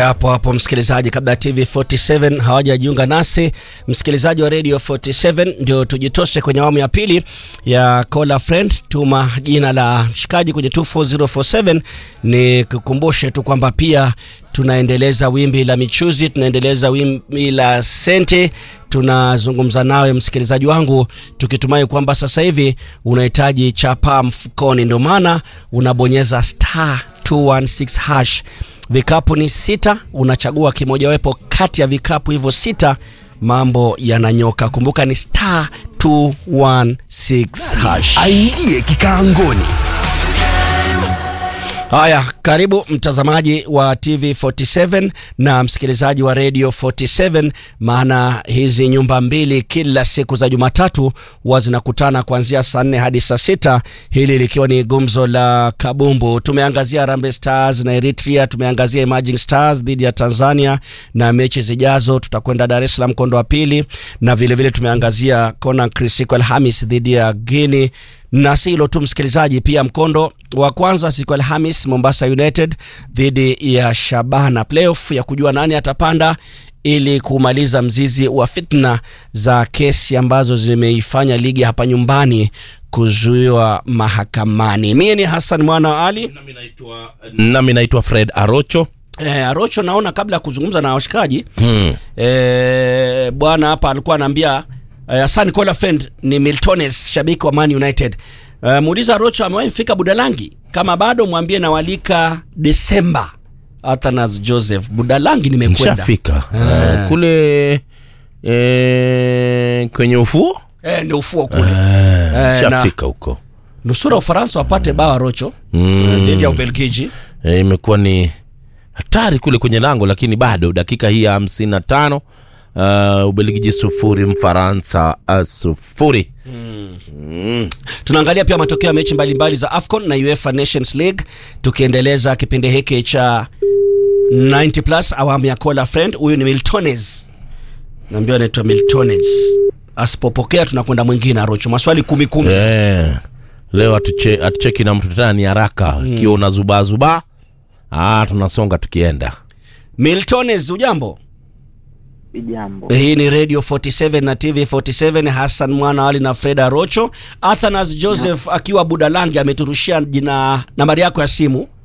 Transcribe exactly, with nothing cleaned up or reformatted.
Tulia hapo hapo msikilizaji, kabla T V arobaini na saba hawajajiunga nasi. Msikilizaji wa Radio arobaini na saba, ndio tujitoshe kwenye awamu ya pili ya Call a Friend. Tuma jina la mshikaji kwenye mbili nne zero nne saba. Ni kukumbushe tu kwamba pia tunaendeleza wimbi la michuzi, tunaendeleza wimbi la sente. Tunazungumza nawe msikilizaji wangu tukitumai kwamba sasa hivi unahitaji chapa mfukoni, ndio maana unabonyeza star two one six hash. Vikapu ni sita, unachagua kimoja wapo kati ya vikapu hivyo sita, mambo yananyoka. Kumbuka ni star two one six hash. Aingie kikaangoni. Haya, karibu mtazamaji wa T V arobaini na saba na msikilizaji wa Radio arobaini na saba, maana hizi nyumba mbili kila siku za Jumatatu huwa zinakutana kuanzia saa nne hadi saa sita, hili likiwa ni gumzo la kabumbu. Tumeangazia Harambee Stars na Eritrea, tumeangazia Emerging Stars dhidi ya Tanzania na mechi zijazo, tutakwenda Dar es Salaam kondo wa pili, na vile vile tumeangazia Conakry siku Alhamis dhidi ya Guinea. Na si hilo tu msikilizaji, pia mkondo wa kwanza siku Alhamis Mombasa United dhidi ya Shabana, playoff ya kujua nani atapanda ili kumaliza mzizi wa fitna za kesi ambazo zimeifanya ligi hapa nyumbani kuzuiwa mahakamani. Mimi ni Hassan Mwana wa Ali, nami naitwa nami naitwa Fred Arocho. Eh, Arocho, naona kabla ya kuzungumza na washikaji hmm. eh, bwana hapa alikuwa ananiambia Uh, Hassan Call a Friend ni Miltones, shabiki wa Man United. Uh, muuliza Rocho amewahi fika Budalangi, kama bado mwambie na walika Desemba. Athanas Joseph, Budalangi nimekwenda. Nishafika uh, kule eh, kwenye ufuo eh, ndio ufuo kule uh, nishafika huko. Nusura Ufaransa wapate bawa Rocho dhidi mm. ya Ubelgiji. Eh, imekuwa ni hatari kule kwenye lango, lakini bado dakika hii ya hamsini na tano Uh, Ubelgiji sufuri, Mfaransa sufuri. Mm. Mm. Tunaangalia pia matokeo ya mechi mbalimbali za AFCON na UEFA Nations League, tukiendeleza kipindi hiki cha ninety plus awamu ya Call a Friend. Huyu ni Miltones, naambiwa anaitwa Miltones. Asipopokea tunakwenda mwingine Arocho, maswali kumi kumi. Yeah. Leo atuche, atucheki na mtu tena ni haraka. Mm. Kio na zuba zuba, ah, tunasonga tukienda. Miltones, ujambo? Jambo. Hii ni Radio arobaini na saba na T V arobaini na saba. Hassan Mwana Ali na Fred Arocho. Athanas Joseph akiwa Budalangi ameturushia jina nambari yako ya simu.